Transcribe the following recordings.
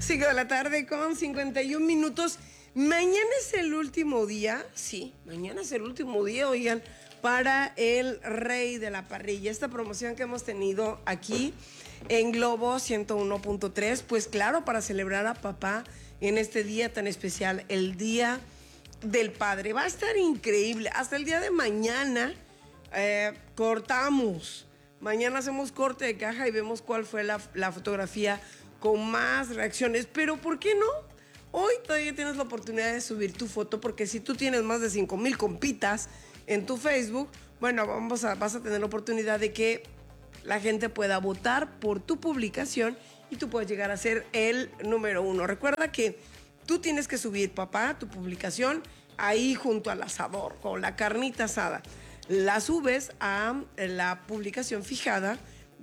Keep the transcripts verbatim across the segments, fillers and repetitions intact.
cinco de la tarde con cincuenta y un minutos. Mañana es el último día, sí, mañana es el último día, oigan, para el Rey de la Parrilla. Esta promoción que hemos tenido aquí en Globo ciento uno punto tres, pues claro, para celebrar a papá en este día tan especial, el Día del Padre. Va a estar increíble. Hasta el día de mañana eh, cortamos. Mañana hacemos corte de caja y vemos cuál fue la, la fotografía con más reacciones. Pero ¿por qué no? Hoy todavía tienes la oportunidad de subir tu foto, porque si tú tienes más de cinco mil compitas en tu Facebook, bueno, vamos a, vas a tener la oportunidad de que la gente pueda votar por tu publicación y tú puedes llegar a ser el número uno. Recuerda que tú tienes que subir, papá, tu publicación ahí junto al asador, con la carnita asada. La subes a la publicación fijada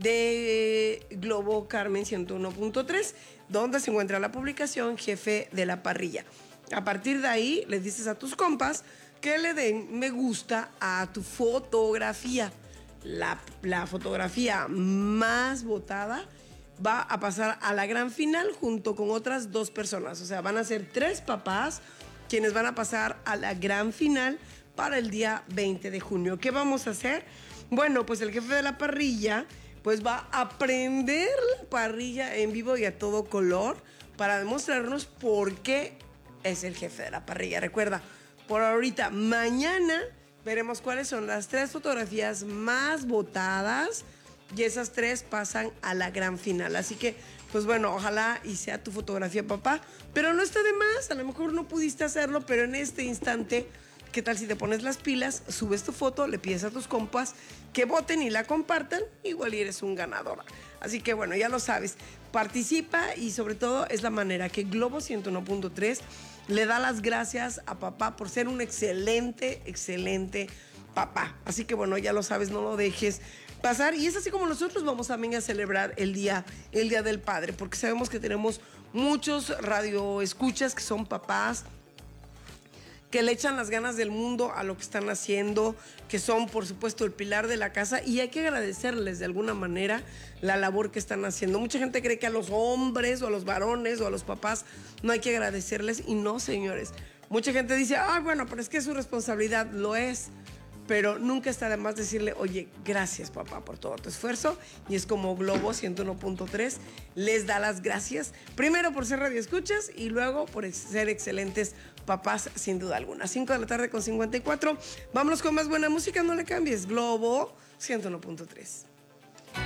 de Globo Carmen ciento uno punto tres, donde se encuentra la publicación Jefe de la Parrilla. A partir de ahí, le dices a tus compas que le den me gusta a tu fotografía. La, la fotografía más votada va a pasar a la gran final junto con otras dos personas. O sea, van a ser tres papás quienes van a pasar a la gran final para el día veinte de junio. ¿Qué vamos a hacer? Bueno, pues el Jefe de la Parrilla pues va a prender la parrilla en vivo y a todo color para demostrarnos por qué es el Jefe de la Parrilla. Recuerda, por ahorita, mañana veremos cuáles son las tres fotografías más votadas y esas tres pasan a la gran final. Así que, pues bueno, ojalá y sea tu fotografía, papá, pero no está de más. A lo mejor no pudiste hacerlo, pero en este instante, ¿qué tal si te pones las pilas, subes tu foto, le pides a tus compas que voten y la compartan? Igual y eres un ganador. Así que bueno, ya lo sabes, participa y sobre todo es la manera que Globo ciento uno punto tres le da las gracias a papá por ser un excelente, excelente papá. Así que bueno, ya lo sabes, no lo dejes pasar. Y es así como nosotros vamos también a celebrar el día, el Día del Padre, porque sabemos que tenemos muchos radioescuchas que son papás, que le echan las ganas del mundo a lo que están haciendo, que son, por supuesto, el pilar de la casa, y hay que agradecerles de alguna manera la labor que están haciendo. Mucha gente cree que a los hombres o a los varones o a los papás no hay que agradecerles, y no, señores. Mucha gente dice, ah, bueno, pero es que es su responsabilidad. Lo es, pero nunca está de más decirle, oye, gracias, papá, por todo tu esfuerzo. Y es como Globo ciento uno punto tres les da las gracias, primero por ser radioescuchas y luego por ser excelentes papás, sin duda alguna. cinco de la tarde con cincuenta y cuatro. Vámonos con más buena música, no le cambies. Globo ciento uno punto tres.